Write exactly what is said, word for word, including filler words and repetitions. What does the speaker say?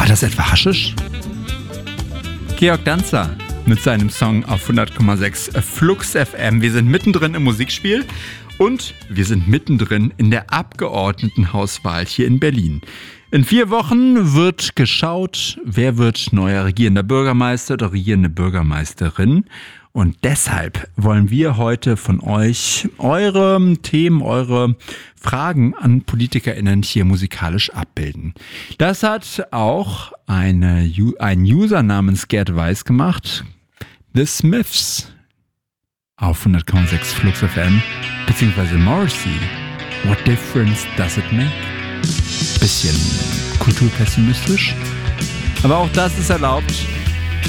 War das etwa Haschisch? Georg Danzer mit seinem Song auf hundert Komma sechs Flux F M. Wir sind mittendrin im Musikspiel und wir sind mittendrin in der Abgeordnetenhauswahl hier in Berlin. In vier Wochen wird geschaut, wer wird neuer regierender Bürgermeister oder regierende Bürgermeisterin. Und deshalb wollen wir heute von euch eure Themen, eure Fragen an PolitikerInnen hier musikalisch abbilden. Das hat auch eine, ein User namens Gerd Weiß gemacht. The Smiths auf hundert Komma sechs Flux F M beziehungsweise Morrissey. What difference does it make? Bisschen kulturpessimistisch. Aber auch das ist erlaubt.